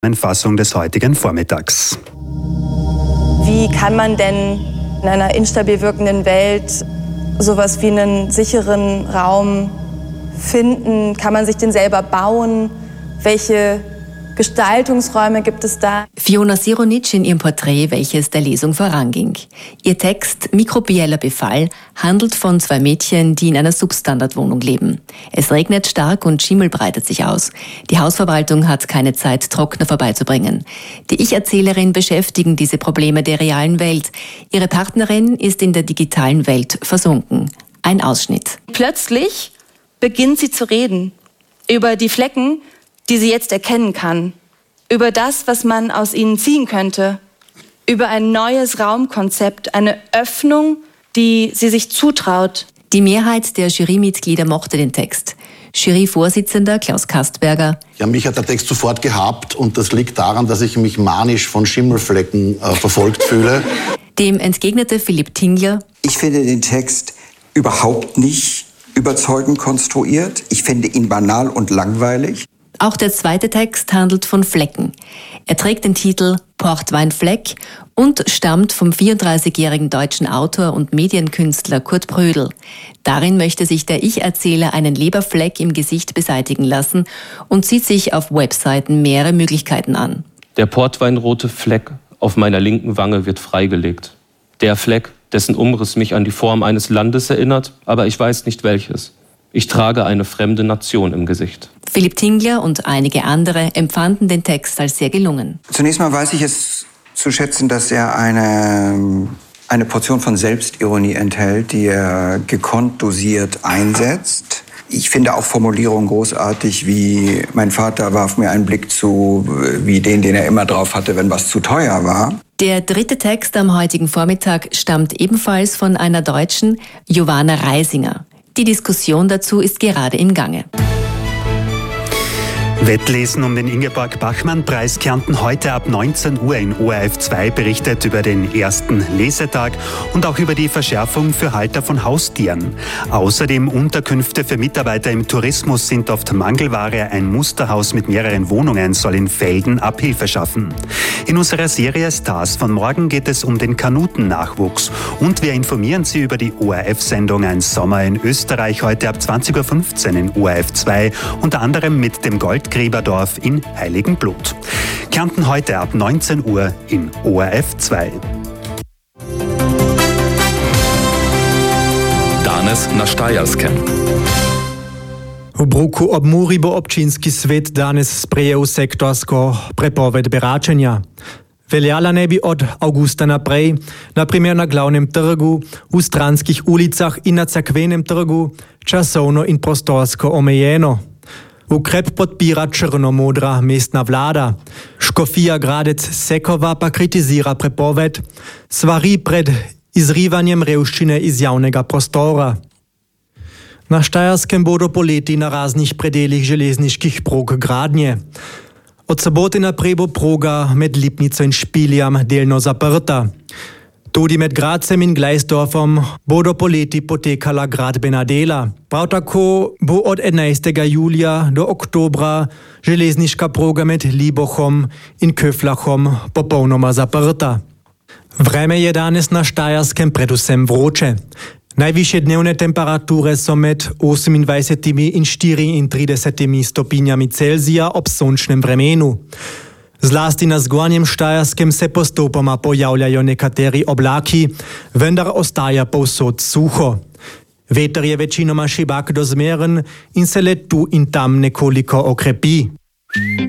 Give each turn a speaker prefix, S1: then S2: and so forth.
S1: Fassung des heutigen Vormittags.
S2: Wie kann man denn in einer instabil wirkenden Welt sowas wie einen sicheren Raum finden? Kann man sich den selber bauen? Welche Gestaltungsräume gibt es da?
S3: Fiona Sironitsch in ihrem Porträt, welches der Lesung voranging. Ihr Text Mikrobieller Befall handelt von zwei Mädchen, die in einer Substandardwohnung leben. Es regnet stark und Schimmel breitet sich aus. Die Hausverwaltung hat keine Zeit, Trockner vorbeizubringen. Die Ich-Erzählerin beschäftigen diese Probleme der realen Welt. Ihre Partnerin ist in der digitalen Welt versunken. Ein Ausschnitt.
S2: Plötzlich beginnt sie zu reden über die Flecken, die sie jetzt erkennen kann, über das, was man aus ihnen ziehen könnte, über ein neues Raumkonzept, eine Öffnung, die sie sich zutraut.
S3: Die Mehrheit der Jurymitglieder mochte den Text. Juryvorsitzender Klaus Kastberger.
S4: Ja, mich hat der Text sofort gehabt und das liegt daran, dass ich mich manisch von Schimmelflecken verfolgt fühle.
S3: Dem entgegnete Philipp Tingler.
S5: Ich finde den Text überhaupt nicht überzeugend konstruiert. Ich finde ihn banal und langweilig.
S3: Auch der zweite Text handelt von Flecken. Er trägt den Titel Portweinfleck und stammt vom 34-jährigen deutschen Autor und Medienkünstler Kurt Brödel. Darin möchte sich der Ich-Erzähler einen Leberfleck im Gesicht beseitigen lassen und zieht sich auf Webseiten mehrere Möglichkeiten an.
S6: Der portweinrote Fleck auf meiner linken Wange wird freigelegt. Der Fleck, dessen Umriss mich an die Form eines Landes erinnert, aber ich weiß nicht welches. Ich trage eine fremde Nation im Gesicht.
S3: Philipp Tingler und einige andere empfanden den Text als sehr gelungen.
S5: Zunächst mal weiß ich es zu schätzen, dass er eine Portion von Selbstironie enthält, die er gekonnt dosiert einsetzt. Ich finde auch Formulierungen großartig, wie mein Vater warf mir einen Blick zu, wie den er immer drauf hatte, wenn was zu teuer war.
S3: Der dritte Text am heutigen Vormittag stammt ebenfalls von einer Deutschen, Giovanna Reisinger. Die Diskussion dazu ist gerade im Gange.
S1: Wettlesen um den Ingeborg-Bachmann-Preis. Kärnten heute ab 19 Uhr in ORF 2 berichtet über den ersten Lesetag und auch über die Verschärfung für Halter von Haustieren. Außerdem Unterkünfte für Mitarbeiter im Tourismus sind oft Mangelware. Ein Musterhaus mit mehreren Wohnungen soll in Velden Abhilfe schaffen. In unserer Serie Stars von morgen geht es um den Kanutennachwuchs. Und wir informieren Sie über die ORF-Sendung Ein Sommer in Österreich heute ab 20.15 Uhr in ORF 2, unter anderem mit dem Goldgräberdorf in Heiligenblut. Kärnten heute ab 19 Uhr in ORF 2.
S7: Danes na Štajerskem.
S8: V bruku ob Muri bo občinski svet danes sprejel sektorsko prepoved beračenja. Veljala ne bi od avgusta naprej, na primer na glavnem trgu, v stranskih ulicah in na cerkvenem trgu, časovno in prostorsko omejeno. Ukrep podpira črnomodra mestna vlada. Škofija Gradec Sekova pa kritizira prepoved, svari pred izrivanjem revščine iz javnega prostora. Na Štajerskem bodo poleti na raznih predelih železniških prog gradnje. Od sobote naprej bo proga med Lipnico in Špiljam delno zaprta. Tudi med Gradcem in Gleisdorfom bodo poleti potekala gradbena dela. Prav tako bo od 11. julija do oktobra železniška proga med Libochom in Köflachom popolnoma zaprta. Vreme je danes na Štajerskem predvsem vroče. Najvišje dnevne temperature so med 28 in 34 stopinjami Celzija ob sončnem vremenu. Zlasti na zgornjem Štajerskem se postopoma pojavljajo nekateri oblaki, vendar ostaja povsod suho. Veter je večinoma šibak do zmeren in se le tu in tam nekoliko okrepi.